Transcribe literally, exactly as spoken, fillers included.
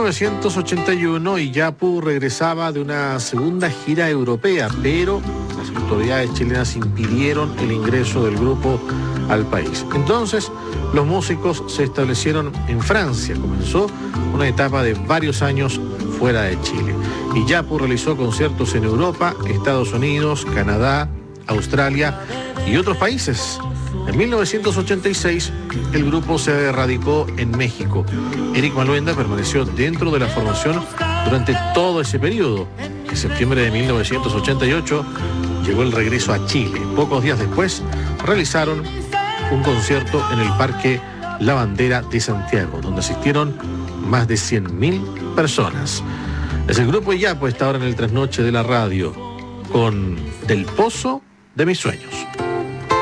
novecientos ochenta y uno, Iyapu regresaba de una segunda gira europea, pero las autoridades chilenas impidieron el ingreso del grupo al país. Entonces, los músicos se establecieron en Francia. Comenzó una etapa de varios años fuera de Chile. Iyapu realizó conciertos en Europa, Estados Unidos, Canadá, Australia y otros países. En mil novecientos ochenta y seis, el grupo se radicó en México. Eric Maluenda permaneció dentro de la formación durante todo ese periodo. En septiembre de mil novecientos ochenta y ocho llegó el regreso a Chile. Pocos días después realizaron un concierto en el Parque La Bandera de Santiago, donde asistieron más de cien mil personas. Es el grupo Iyapu, está ahora en el trasnoche de la radio, con Del Pozo de mis sueños.